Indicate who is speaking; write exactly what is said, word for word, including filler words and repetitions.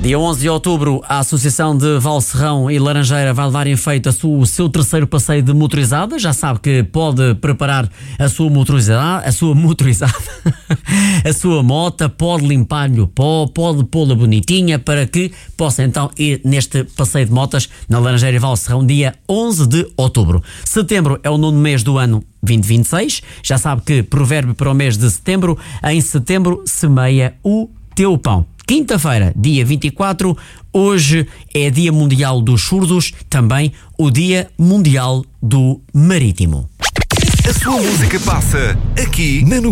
Speaker 1: Dia onze de outubro, a Associação de Valserrão e Laranjeira vai levar em feito a sua, o seu terceiro passeio de motorizada. Já sabe que pode preparar a sua motorizada, a sua motorizada, a sua mota, pode limpar-lhe o pó, pode pô-la bonitinha para que possa então ir neste passeio de motas na Laranjeira e Valserrão, dia onze de outubro. Setembro é o nono mês do ano vinte e vinte e seis. Já sabe que provérbio para o mês de setembro: em setembro semeia o teu pão. Quinta-feira, dia vinte e quatro, hoje é Dia Mundial dos Surdos, também o Dia Mundial do Marítimo.
Speaker 2: A sua música passa aqui na